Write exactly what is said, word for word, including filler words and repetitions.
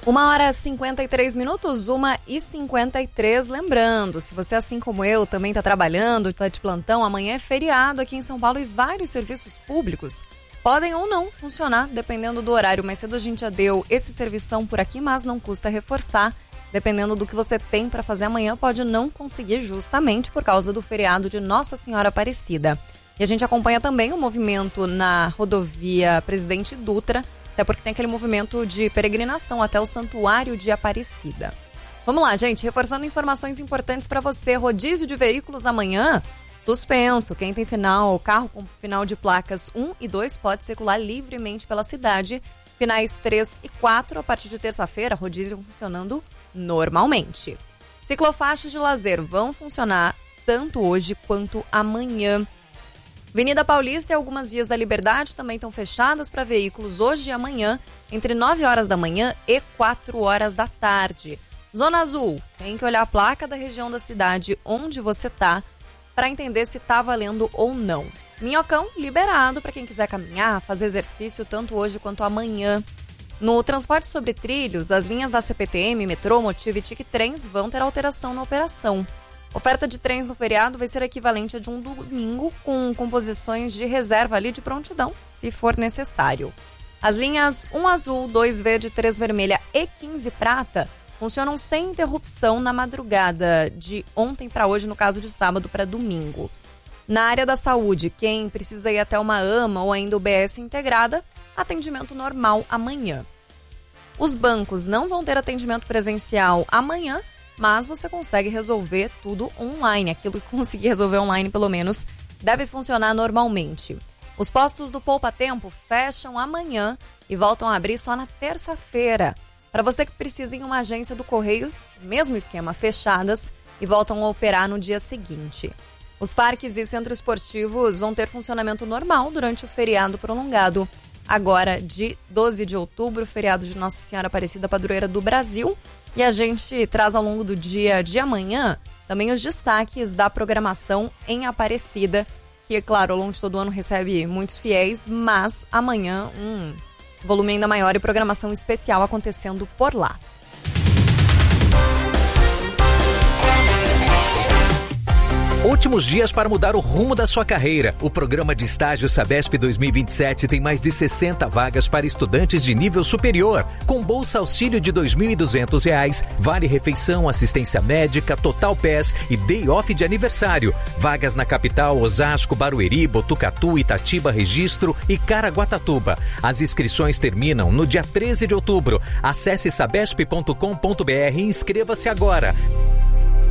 Uma hora e cinquenta e três minutos, uma e cinquenta e três. Lembrando, se você, assim como eu, também está trabalhando, está de plantão, amanhã é feriado aqui em São Paulo e vários serviços públicos podem ou não funcionar, dependendo do horário. Mais cedo a gente já deu esse servição por aqui, mas não custa reforçar. Dependendo do que você tem para fazer amanhã, pode não conseguir justamente por causa do feriado de Nossa Senhora Aparecida. E a gente acompanha também o movimento na rodovia Presidente Dutra, até porque tem aquele movimento de peregrinação até o Santuário de Aparecida. Vamos lá, gente, reforçando informações importantes para você. Rodízio de veículos amanhã, suspenso. Quem tem final, carro com final de placas um e dois pode circular livremente pela cidade. Finais três e quatro, a partir de terça-feira, rodízio funcionando normalmente. Ciclofaixas de lazer vão funcionar tanto hoje quanto amanhã. Avenida Paulista e algumas vias da Liberdade também estão fechadas para veículos hoje e amanhã, entre nove horas da manhã e quatro horas da tarde. Zona Azul, tem que olhar a placa da região da cidade onde você está para entender se está valendo ou não. Minhocão liberado para quem quiser caminhar, fazer exercício tanto hoje quanto amanhã. No transporte sobre trilhos, as linhas da C P T M, Metrô, Motiva e Tic Trens vão ter alteração na operação. Oferta de trens no feriado vai ser equivalente a de um domingo, com composições de reserva ali de prontidão, se for necessário. As linhas um azul, dois verde, três vermelha e quinze prata funcionam sem interrupção na madrugada de ontem para hoje, no caso de sábado para domingo. Na área da saúde, quem precisa ir até uma AMA ou ainda U B S integrada, atendimento normal amanhã. Os bancos não vão ter atendimento presencial amanhã, mas você consegue resolver tudo online. Aquilo que conseguir resolver online, pelo menos, deve funcionar normalmente. Os postos do Poupa Tempo fecham amanhã e voltam a abrir só na terça-feira. Para você que precisa ir em uma agência do Correios, mesmo esquema, fechadas e voltam a operar no dia seguinte. Os parques e centros esportivos vão ter funcionamento normal durante o feriado prolongado. Agora, de doze de outubro, feriado de Nossa Senhora Aparecida, padroeira do Brasil. E a gente traz ao longo do dia de amanhã também os destaques da programação em Aparecida, que, claro, ao longo de todo o ano recebe muitos fiéis, mas amanhã um volume ainda maior e programação especial acontecendo por lá. Últimos dias para mudar o rumo da sua carreira. O programa de estágio Sabesp dois mil e vinte e sete tem mais de sessenta vagas para estudantes de nível superior, com bolsa auxílio de dois mil e duzentos reais, vale refeição, assistência médica, total P E S e day off de aniversário. Vagas na capital, Osasco, Barueri, Botucatu, Itatiba, Registro e Caraguatatuba. As inscrições terminam no dia treze de outubro. Acesse sabesp ponto com ponto br e inscreva-se agora.